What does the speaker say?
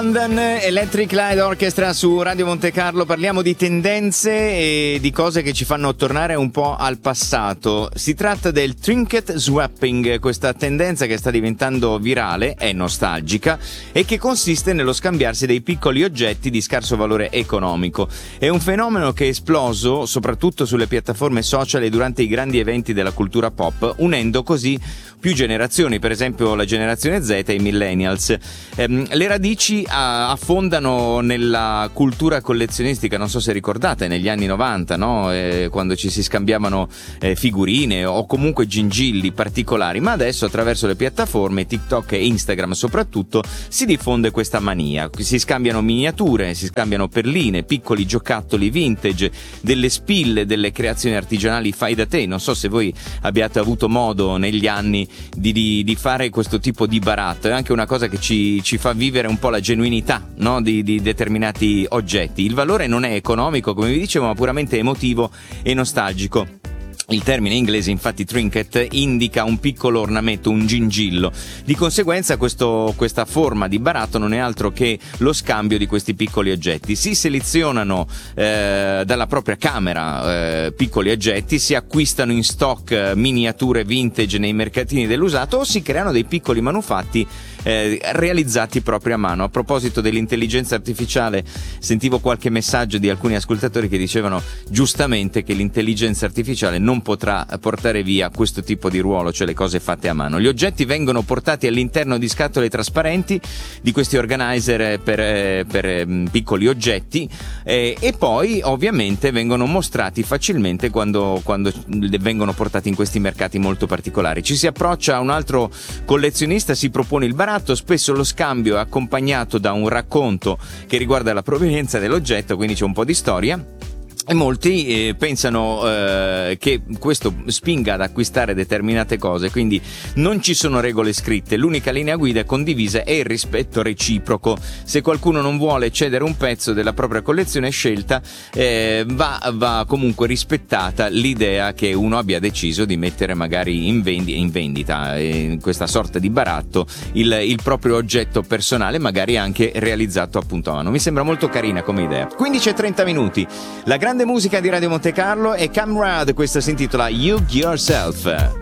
London Electric Light Orchestra su Radio Monte Carlo. Parliamo di tendenze e di cose che ci fanno tornare un po' al passato. Si tratta del trinket swapping, questa tendenza che sta diventando virale, è nostalgica e che consiste nello scambiarsi dei piccoli oggetti di scarso valore economico. È un fenomeno che è esploso soprattutto sulle piattaforme social e durante i grandi eventi della cultura pop, unendo così più generazioni, per esempio la generazione Z e i millennials. Le radici affondano nella cultura collezionistica, non so se ricordate, negli anni 90, no? Quando ci si scambiavano figurine o comunque gingilli particolari, ma adesso attraverso le piattaforme TikTok e Instagram soprattutto si diffonde questa mania. Si scambiano miniature, si scambiano perline, piccoli giocattoli vintage, delle spille, delle creazioni artigianali fai da te. Non so se voi abbiate avuto modo negli anni di fare questo tipo di baratto. È anche una cosa che ci fa vivere un po' la genuinità, no? di determinati oggetti. Il valore non è economico, come vi dicevo, ma puramente emotivo e nostalgico. Il termine inglese, infatti, trinket, indica un piccolo ornamento, un gingillo. Di conseguenza questa forma di baratto non è altro che lo scambio di questi piccoli oggetti. Si selezionano dalla propria camera piccoli oggetti, si acquistano in stock miniature vintage nei mercatini dell'usato o si creano dei piccoli manufatti realizzati proprio a mano. A proposito dell'intelligenza artificiale, sentivo qualche messaggio di alcuni ascoltatori che dicevano giustamente che l'intelligenza artificiale non potrà portare via questo tipo di ruolo, cioè le cose fatte a mano. Gli oggetti vengono portati all'interno di scatole trasparenti, di questi organizer per piccoli oggetti, e poi ovviamente vengono mostrati facilmente quando vengono portati in questi mercati molto particolari. Ci si approccia a un altro collezionista, si propone il baratto, spesso lo scambio è accompagnato da un racconto che riguarda la provenienza dell'oggetto, quindi c'è un po' di storia. E molti pensano che questo spinga ad acquistare determinate cose, quindi non ci sono regole scritte, l'unica linea guida condivisa è il rispetto reciproco. Se qualcuno non vuole cedere un pezzo della propria collezione scelta, va comunque rispettata l'idea che uno abbia deciso di mettere magari in vendita, in questa sorta di baratto, il proprio oggetto personale, magari anche realizzato appunto a mano. Mi sembra molto carina come idea. 15:30 minuti, la grande musica di Radio Monte Carlo e Camrad, questa si intitola You Yourself.